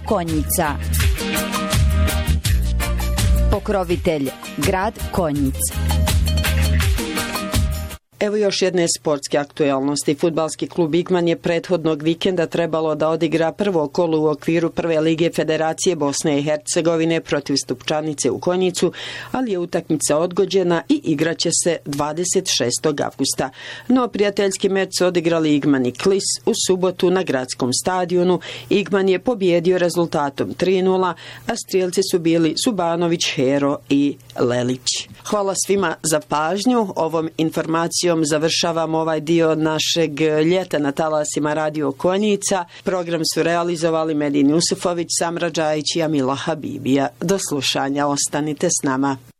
Konjica. Pokrovitelj grad Konjic. Evo još jedne sportske aktualnosti. Fudbalski klub Igman je prethodnog vikenda trebalo da odigra prvo kolo u okviru prve lige Federacije Bosne i Hercegovine protiv Stupčanice u Konjicu, ali je utakmica odgođena i igraće se 26. avgusta. No, prijateljski meč su odigrali Igman i Klis u subotu na gradskom stadionu. Igman je pobjedio rezultatom 3:0, a strijelci su bili Subanović, Hero i Lelić. Hvala svima za pažnju. Ovom informacijom završavamo ovaj dio našeg ljeta na talasima Radio Konjica. Program su realizovali Medin Jusufović, Samra Džajić i Amila Habibija. Do slušanja, ostanite s nama.